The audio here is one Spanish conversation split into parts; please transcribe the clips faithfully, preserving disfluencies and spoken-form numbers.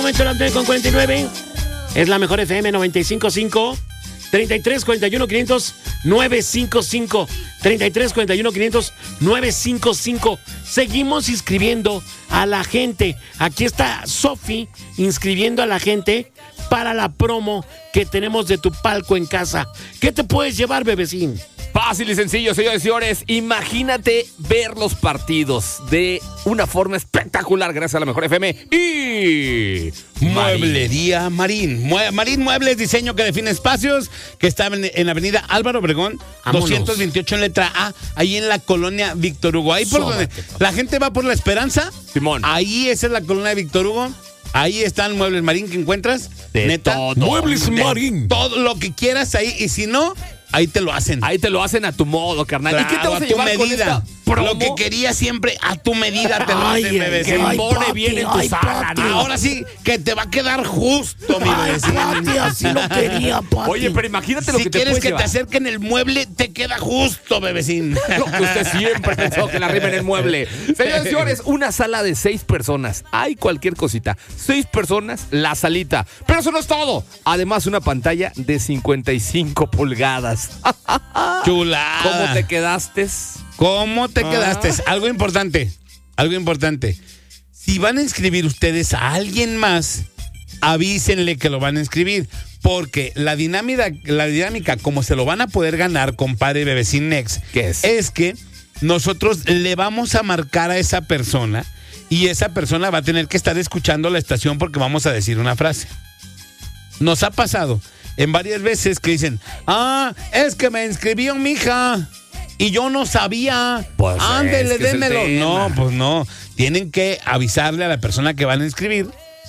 momento las nueve con cuarenta y nueve. Es la mejor F M noventa y cinco punto cinco. treinta y tres cuarenta y uno quinientos nueve cinco cinco. treinta y tres cuarenta y uno quinientos nueve cinco cinco. Seguimos inscribiendo a la gente. Aquí está Sofi inscribiendo a la gente para la promo que tenemos de tu palco en casa. ¿Qué te puedes llevar, bebecín? Fácil y sencillo, señores y señores. Imagínate ver los partidos de una forma espectacular gracias a la mejor F M y Mueblería Marín. Mue- Marín Muebles, diseño que define espacios, que está en, en Avenida Álvaro Obregón, Vámonos. doscientos veintiocho en letra A, ahí en la colonia Víctor Hugo. Ahí por Sóbate, donde papá. la gente va por la Esperanza. Simón. Ahí esa es la colonia de Víctor Hugo. Ahí están Muebles Marín que encuentras. De neta. todo. Muebles De Marín. Todo lo que quieras ahí. Y si no, ahí te lo hacen. Ahí te lo hacen a tu modo, carnal. Claro, ¿Y qué te vas a, a tu llevar con medida. esta promo? Lo que querías siempre, a tu medida te lo Ay, hacen, ay, bebecín. ay, pone papi, bien en tu ay, sala, papi. ¿no? Ahora sí, que te va a quedar justo, mi Ay, bebecín. papi, así lo quería, papi. Oye, pero imagínate lo Si que te quieres puedes que llevar. te acerquen el mueble, te queda justo, bebecín. Lo que usted siempre pensó que la rima en el mueble. Señores y señores, una sala de seis personas. Hay cualquier cosita. Seis personas, la salita. Pero eso no es todo. Además, una pantalla de cincuenta y cinco pulgadas. Chula. ¿Cómo te quedaste? ¿Cómo te Ah. quedaste? Algo importante, algo importante. Si van a inscribir ustedes a alguien más, avísenle que lo van a inscribir. Porque la dinámica, la dinámica como se lo van a poder ganar, compadre Bebecín Next, ¿Qué es? es que nosotros le vamos a marcar a esa persona y esa persona va a tener que estar escuchando la estación porque vamos a decir una frase. Nos ha pasado en varias veces que dicen, ah, es que me inscribió mi hija y yo no sabía. Pues Ándele, es que es el démelo. tema. No, pues no. Tienen que avisarle a la persona que van a inscribir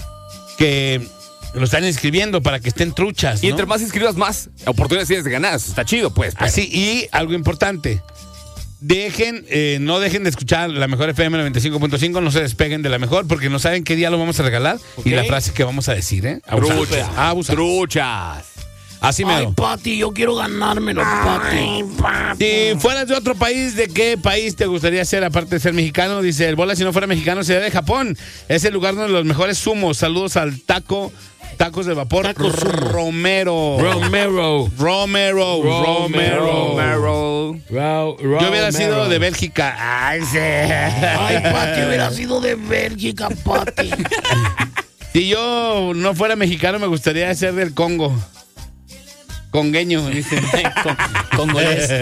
que lo están inscribiendo para que estén truchas, Y ¿no? entre más inscribas, más oportunidades tienes de ganar. Eso está chido, pues. pero- Así, y algo importante. Dejen, eh, no dejen de escuchar la mejor F M noventa y cinco punto cinco, no se despeguen de la mejor, porque no saben qué día lo vamos a regalar y la frase que vamos a decir, ¿eh? Abusar. Truchas. Abusar. Truchas. Así me Ay, Pati, yo quiero ganármelo, Pati. Si fueras de otro país, ¿de qué país te gustaría ser aparte de ser mexicano? Dice el Bola, si no fuera mexicano sería de Japón. Es el lugar donde los mejores zumos. Saludos al taco, tacos de vapor. Taco Sumo. Romero. Romero. Romero. Romero. Romero. Yo hubiera sido de Bélgica. Ay, sí. Ay, Pati, hubiera sido de Bélgica, Pati. Si yo no fuera mexicano, me gustaría ser del Congo. Congueño, dicen. Congolés.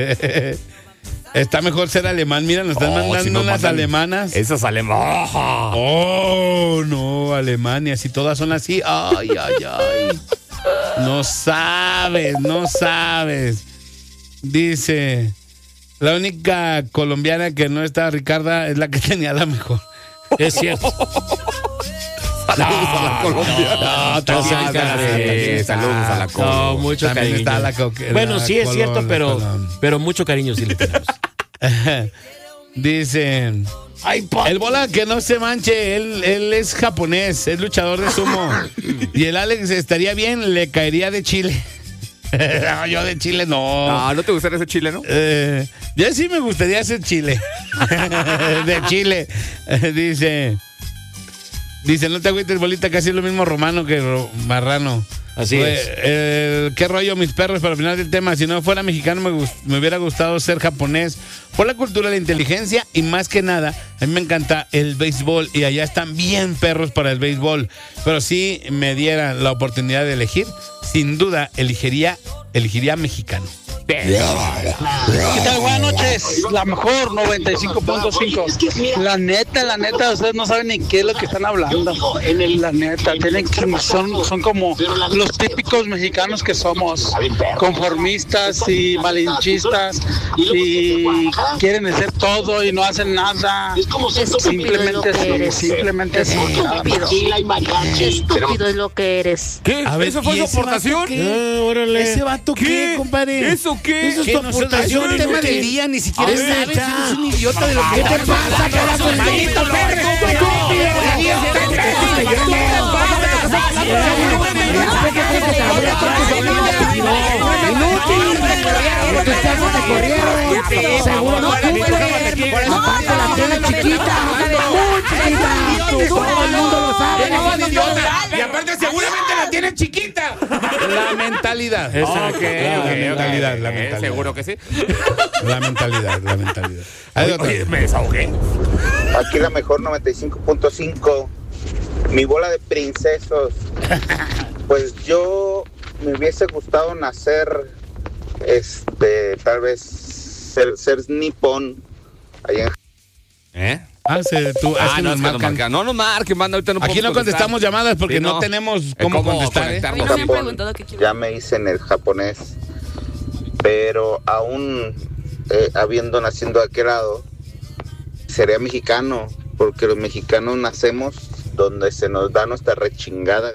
Está mejor ser alemán. Mira, nos están Oh, mandando si no unas mandan- alemanas. Esas alemanas. Oh, no, Alemania. Si todas son así. Ay, ay, ay. No sabes, no sabes. Dice, la única colombiana que no está Ricarda es la que tenía la mejor. Es cierto. Saludos a la Colombia. No, también Ah, está- sí, saludos a la Colombia. No, mucho También cariño. está la coque- bueno, la sí es Colón, cierto, la pero, Colón. pero mucho cariño sí le tenemos. Dice, Ay, Pati. el Bola que no se manche, él, él es japonés, es luchador de sumo. Y el Alex estaría bien, le caería de Chile. No, yo de Chile no. Ah, ¿no te gustaría ese chileno? Eh, yo sí me gustaría hacer Chile. De Chile. Eh, dice, dice, no te agüites, Bolita, casi es lo mismo romano que ro- marrano. Así Pues, es. eh, qué rollo, mis perros, para el final del tema. Si no fuera mexicano, me, gust- me hubiera gustado ser japonés por la cultura, la inteligencia y más que nada, a mí me encanta el béisbol y allá están bien perros para el béisbol. Pero si me dieran la oportunidad de elegir, sin duda elegiría, elegiría mexicano. ¿Qué tal? Buenas noches. La mejor noventa y cinco punto cinco. La neta, la neta, ustedes no saben ni qué es lo que están hablando. La neta, tienen que, son, son como los típicos mexicanos que somos, conformistas y malinchistas y quieren hacer todo y no hacen nada. Simplemente sí, simplemente sí. nada más. Estúpido es lo que eres. ¿Qué? A ver, ¿Eso fue ¿y su ese vato aportación? qué? Ah, órale. ¿Ese vato qué, ¿Qué? compadre? ¿Eso qué? Eso es Que tu no aportación, es un tema inútil. del día, ni siquiera Ahí sabes, está. eres un idiota de lo que ¿Qué te pasa, pedazo de maldito Seguro no cumple. Aparte la tiene chiquita. Muy chiquita. Todo el mundo lo sabe. seguramente la tiene chiquita. La mentalidad. Esa, ok, la, ok, mentalidad, ok, la ok, mentalidad. Seguro que sí. La mentalidad, la mentalidad. Hay otra. Oye, me desahogué. Aquí la mejor noventa y cinco punto cinco. Mi bola de princesos. Pues yo me hubiese gustado nacer, este, tal vez ser, ser nipón allá en ¿Eh? Ah, se, tú, Ah, es que no, nos es que nos marcan. marcan. No nos marquen, manda, ahorita no Aquí no podemos contestar. contestamos llamadas porque Sí, no. no. tenemos Eh, cómo, cómo contestar. ¿eh? A mí conectarnos. no me han Japón. preguntado qué quiero. Ya me hice en el japonés, pero aún eh, habiendo nacido de aquel lado, sería mexicano, porque los mexicanos nacemos donde se nos da nuestra rechingada.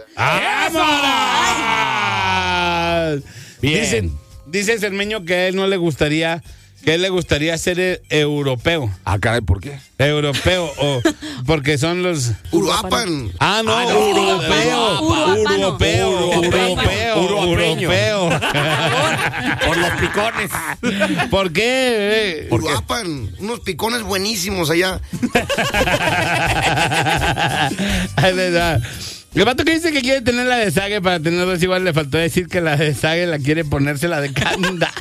¡Vamos! Bien. Dicen, dice el Cermeño que a él no le gustaría, que a él le gustaría ser eh, europeo. Ah, caray, ¿por qué? Europeo, o porque son los. Uruapan. Ah, no, Ah, no, europeo. Uruapano. Europeo, europeo, Uruapeño. europeo. Por los picones. ¿Por qué? ¿Por qué? Uruapan. Unos picones buenísimos allá. Es verdad. El vato que dice que quiere tener la de Sague para tener dos igual le faltó decir que la de Sague la quiere ponerse la de Canda.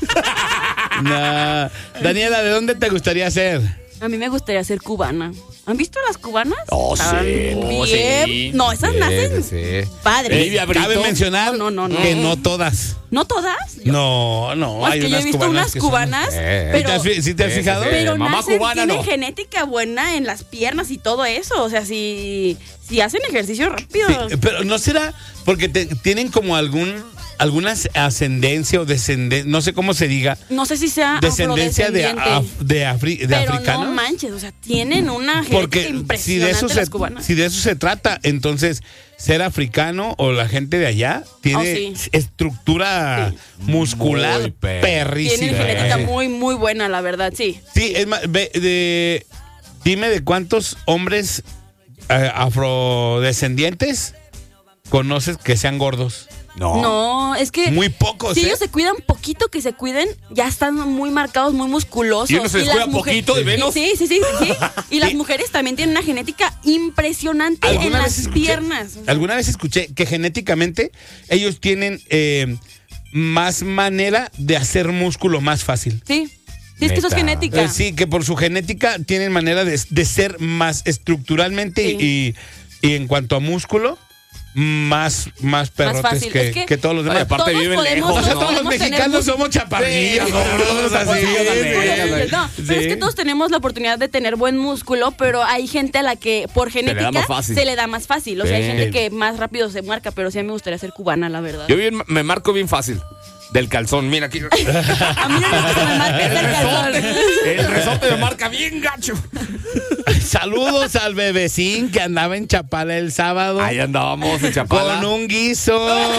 No. Daniela, ¿de dónde te gustaría ser? A mí me gustaría ser cubana. ¿Han visto las cubanas? Oh, Están sí. Oh, bien. sí. No, esas Sí, nacen sí. padres. Livia Brito. Cabe mencionar No, no, no. que no todas. ¿No todas? No, no. No, es hay que yo unas he visto cubanas unas que son- cubanas, Eh. ¿Sí te pero, has, fi- sí te has Sí, sí, fijado? sí. pero Mamá nacen, cubana, tienen no. genética buena en las piernas y todo eso. O sea, si, si hacen ejercicio rápido. Sí, pero no será porque te- tienen como algún alguna ascendencia o descendencia, no sé cómo se diga, No sé si sea descendencia de, afrodescendiente, af- de, afri- de pero africanos. no manches, o sea, tienen una genética Porque si impresionante de eso las se cubanas. si de eso se trata, entonces ser africano o la gente de allá tiene Oh, sí. estructura muscular Muy perra. perrísima. Tienen genética Sí. muy, muy buena, la verdad, sí. Sí, es más, ve, de, dime de cuántos hombres eh, afrodescendientes conoces que sean gordos. No. No, es que Muy pocos, si ¿eh? ellos se cuidan poquito, que se cuiden, ya están muy marcados, muy musculosos. Y uno se las descuida mujer- poquito de menos. Sí, sí, sí, sí. Y las mujeres también tienen una genética impresionante en ¿Alguna las vez escuché, piernas. alguna vez escuché que genéticamente ellos tienen eh, más manera de hacer músculo más fácil. Sí, sí, es que eso es Neta. genética. Eh, sí, que por su genética tienen manera de, de ser más estructuralmente Sí. y, y en cuanto a músculo, más, más perrotes fácil. que, Es que- que todos los Ay, demás. aparte Todos viven podemos- lejos, O sea, ¿no? todos los podemos tener mexicanos músculo. somos chaparrillos, Sí, gordos, así. sí, sí. No, pero es que todos tenemos la oportunidad de tener buen músculo, pero hay gente a la que por le da genética más fácil. se le da más fácil. O sea, hay Sí. gente que más rápido se marca, pero sí a mí me gustaría ser cubana, la verdad. Yo bien, me marco bien fácil. Del calzón, mira aquí. A mí no me gusta que me marque El el calzón. resorte, el resorte me marca bien gacho. Saludos al bebecín que andaba en Chapala el sábado Ahí andábamos en Chapala. con un guiso.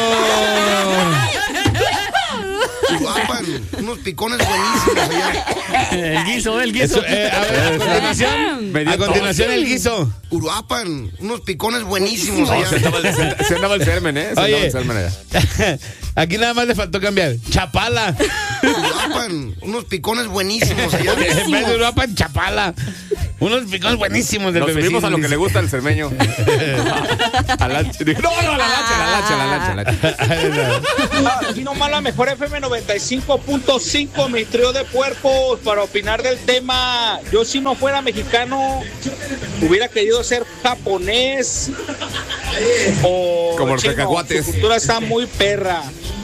Uruapan. Unos picones buenísimos allá. El guiso, el guiso. Eso, eh, a ver, a continuación, Me dio a continuación tos. el guiso. Uruapan. Unos picones buenísimos No, se allá. andaba el, se- se andaba el sermen, ¿eh? Se andaba Oye, el sermen allá. aquí nada más le faltó cambiar. Chapala. Uruapan. Unos picones buenísimos allá. En vez de Europa, en Chapala. Unos picones buenísimos del Nos bebecín. subimos a lo que dice. le gusta al cermeño. A la- Dije, no, no, a la lancha, a la lancha, a la lancha, a la lancha. Aquí nomás la mejor F M noventa y cinco punto cinco, mi trío de puercos, para opinar del tema. Yo, si no fuera mexicano, hubiera querido ser japonés o Como los chino. cacahuates. Su cultura está muy perra.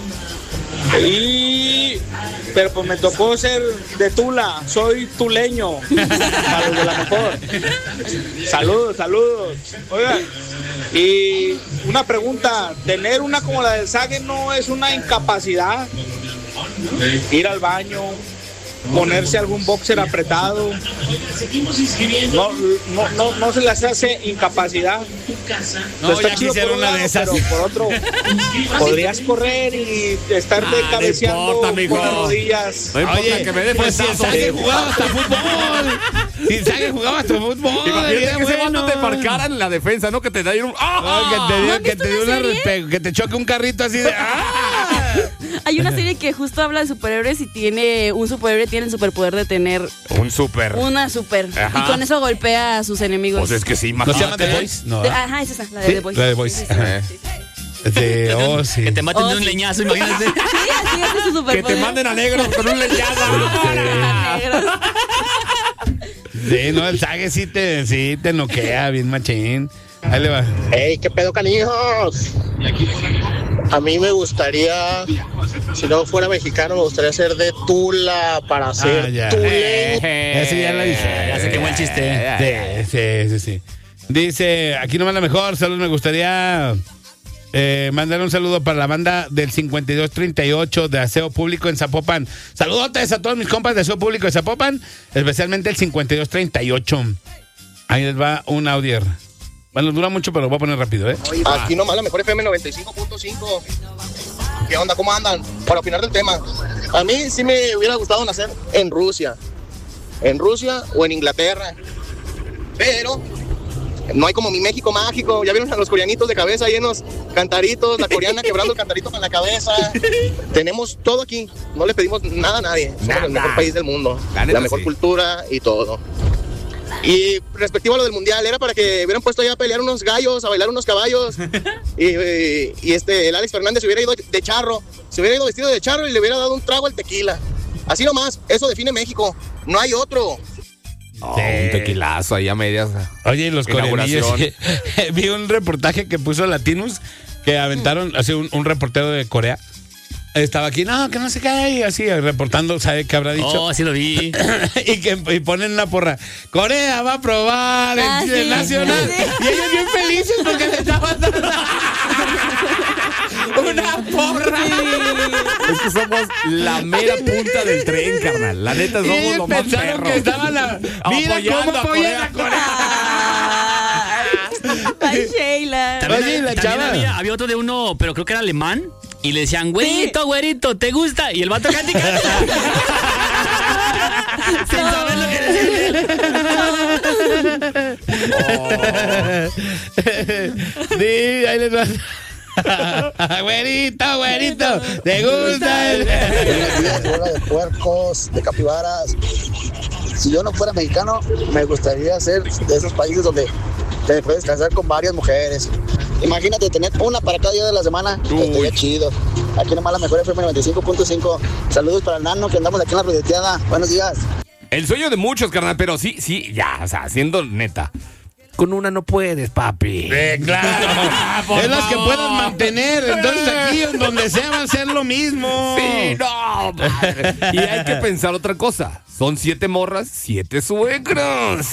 Y pero pues me tocó ser de Tula, soy tuleño, para los de la mejor. Saludos, saludos. Oigan, y una pregunta, tener una como la del Sague no es una incapacidad. Ir al baño, ponerse algún boxer apretado, no, no, no, no se les hace incapacidad. No, Está ya chido quisiera por un una de lado, esas. pero por otro, podrías correr y estarte Ah, no cabeceando importa, mijo. con las rodillas. No importa Oye, que me dé pues si el flechazo. Sague jugaba hasta fútbol. Si el Sague jugaba hasta fútbol. Imagínate era que ese bueno. vato te marcaran en la defensa, ¿no? Que te dieron un... ¡Ah! No, que te ¿No dio, han que visto te dio una una serie? respe- que te choque un carrito así de. ¡Ah! Hay una serie que justo habla de superhéroes y tiene un superhéroe tiene el superpoder de tener Un súper. una super Ajá. y con eso golpea a sus enemigos. Pues es que sí, ¿No se llama imagínate. The Voice? No. De- ¿verdad? ajá, es esa, la de Sí, The Voice. la de The Voice. Sí, sí, Ajá. sí, sí. Sí, oh, sí. Que te maten Oh, de un sí. leñazo, imagínate. Sí, así es su superpoder. Que te manden a negro con un leñazo. Negros. Sí, no, el sague sí te, sí te noquea bien machín. Ahí le va. ¡Ey, qué pedo, canijos! A mí me gustaría, si no fuera mexicano, me gustaría ser de Tula para ser Ah, ya. tuleño. Ese ya lo dije. Ya se quemó el chiste. Sí, sí, sí, sí. Dice, aquí nomás la mejor, saludos, me gustaría eh, mandar un saludo para la banda del cincuenta y dos treinta y ocho de Aseo Público en Zapopan. Saludotes a todos mis compas de Aseo Público de Zapopan, especialmente el cincuenta y dos treinta y ocho. Ahí les va un audio. Bueno, dura mucho, pero lo voy a poner rápido, ¿eh? Aquí nomás la mejor F M noventa y cinco punto cinco. ¿Qué onda? ¿Cómo andan? Para opinar del tema. A mí sí me hubiera gustado nacer en Rusia. En Rusia o en Inglaterra. Pero no hay como mi México mágico. Ya vieron a los coreanitos de cabeza llenos cantaritos, la coreana quebrando el cantarito con la cabeza. Tenemos todo aquí. No le pedimos nada a nadie. Somos Nada. el mejor país del mundo. La La, neta, mejor sí. cultura y todo. Y respectivo a lo del mundial, era para que hubieran puesto allá a pelear unos gallos, a bailar unos caballos. y, y, y este, el Alex Fernández se hubiera ido de charro, se hubiera ido vestido de charro y le hubiera dado un trago al tequila. Así nomás, eso define México. No hay otro. Oh, un tequilazo ahí a medias. Oye, y los coreanillos. Inauguración. Vi un reportaje que puso Latinos que aventaron, así un, un reportero de Corea. Estaba aquí, no, que no se cae, así reportando, ¿sabe qué habrá dicho? Oh, sí lo vi. y que y ponen una porra. Corea va a probar Ah, el sí, nacional. sí. Y ellos bien felices porque le estaban dando una porra. Es que somos la mera punta del tren, carnal. La neta, Y somos ellos lo más pensaron perros. que estaban la, mira Apoyando cómo a apoyan a Corea. Corea. Ay, Sheila. También, Oye, la también chava. había, había otro de uno, pero creo que era alemán. Y le decían, güerito, güerito, ¿te gusta? Y el vato canta y canta. Sin saber lo que decía. Sí, ahí les va. Güerito, güerito, ¿te gusta? el- Bola de puercos, de capibaras. Si yo no fuera mexicano, me gustaría ser de esos países donde te puedes casar con varias mujeres. Imagínate tener una para cada día de la semana. Estaría chido. Aquí nomás la mejor F M noventa y cinco punto cinco. Saludos para el nano que andamos aquí en la ruedeteada. Buenos días. El sueño de muchos, carnal, pero sí, sí, ya, o sea, siendo neta. Con una no puedes, papi. Eh, claro. Por es las que favor. puedas mantener. Entonces aquí, en donde sea, va a ser lo mismo. Sí, no, padre. Y hay que pensar otra cosa. Son siete morras, siete suegros.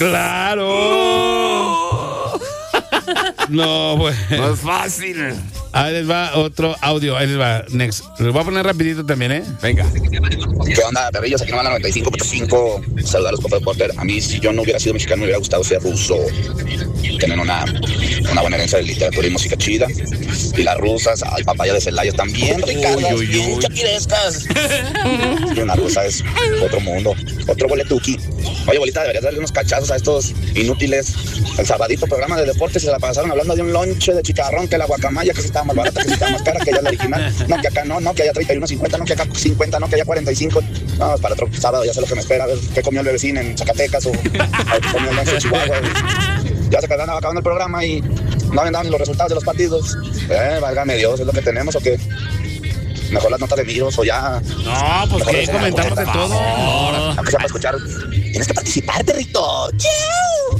Claro. No, bueno. No es fácil. Ahí les va otro audio. Ahí les va. Next. Lo voy a poner rapidito también, ¿eh? Venga. ¿Qué onda, perrillos? Aquí nomás la noventa y cinco punto cinco. Saludar a los compas de Porter. A mí, si yo no hubiera sido mexicano, me hubiera gustado ser ruso. Tener una, una buena herencia de literatura y música chida. Y las rusas, ay, papaya de Celaya, están bien ricadas, uy, bien uy. chapirescas. Y una rusa es otro mundo, otro boletuki. Oye, bolita, deberías darle unos cachazos a estos inútiles. El sabadito programa de deportes se la pasaron hablando de un lonche de chicharrón, que la guacamaya, que si estaba más barata, que si estaba más cara, que ya la original. No, que acá no, no, que allá treinta y uno cincuenta, no, que acá cincuenta, no, que allá cuarenta y cinco. No, para otro sábado ya sé lo que me espera, a ver qué comió el bebecín en Zacatecas o, o qué comió el lonche en Chihuahua. Ya se quedaron acabando el programa y no habían dado ni los resultados de los partidos. Eh, válgame Dios, ¿es lo que tenemos o qué? Mejor las notas de virus o ya. No, pues Mejor que escena comentamos de completa. todo. Aunque sea para escuchar. Tienes que participar, perrito. ¡Chau!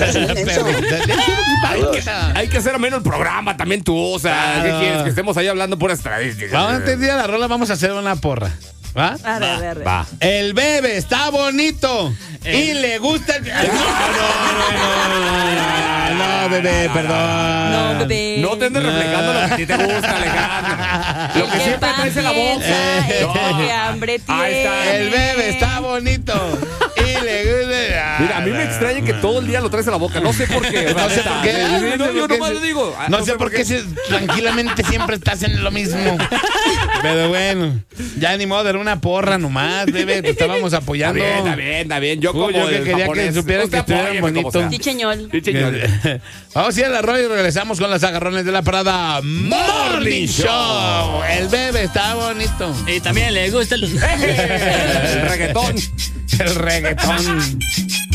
Hay que, hay que hacer menos el programa también tú. O sea, Claro. ¿qué quieres? Que estemos ahí hablando por estadísticas. Vamos antes de ir a la rola, vamos a hacer una porra. ¿Va? Arre, arre, arre. Va. El bebé está bonito y le gusta el... No, no, no, no, no, bebé, perdón. No, bebé. No te andes reflejando lo que a ti te gusta, Alejandro. Lo que El siempre pan traes en la boca. piensa, el No. que hambre tiene. Ahí está. El bebé está bonito y le gusta... Mira, a mí me extraña que todo el día lo traes en la boca. No sé por qué. No sé por qué. Sí, sí, no, yo por qué nomás se- lo digo. Ah, No sé por qué si- tranquilamente siempre estás en lo mismo. Pero bueno, ya ni modo, era una porra nomás, bebé. Te estábamos Está apoyando. bien, está bien, está bien. Yo Uy, como yo que el quería japonés, que supieran usted que estuvieran apóyeme como bonitos. sea. Sí, cheñol. Sí, señor. Vamos a ir a la rola y regresamos con los agarrones de la parada Morning Show. El bebé está bonito. Y también le gusta el... El reggaetón. El reggaetón.